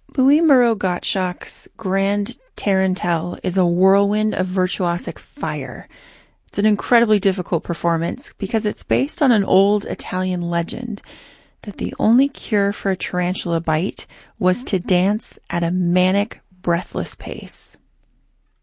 Louis Moreau Gottschalk's Grand Tarantelle is a whirlwind of virtuosic fire. It's an incredibly difficult performance because it's based on an old Italian legend that the only cure for a tarantula bite was to dance at a manic, breathless pace.